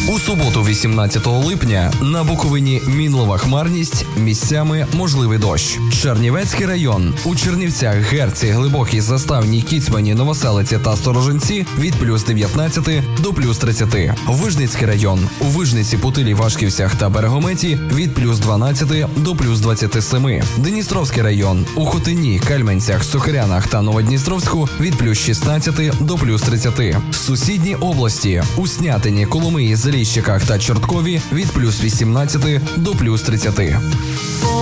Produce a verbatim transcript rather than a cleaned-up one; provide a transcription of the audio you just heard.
У суботу, вісімнадцятого липня, на Буковині мінлива хмарність, місцями можливий дощ. Чернівецький район. У Чернівцях, Герці, Глибокій, Заставній, Кіцмані, Новоселиці та Сторожинці від плюс дев'ятнадцяти до плюс тридцяти. Вижницький район. У Вижниці, Путилі, Вашківцях та Берегометі від плюс дванадцяти до плюс двадцяти семи. Дністровський район. У Хотині, Кальменцях, Сухарянах та Новодністровську від плюс шістнадцяти до плюс тридцяти. Сусідні області. У Снятині, Коломиї, Заліщиках та Чорткові від плюс вісімнадцяти до плюс тридцяти.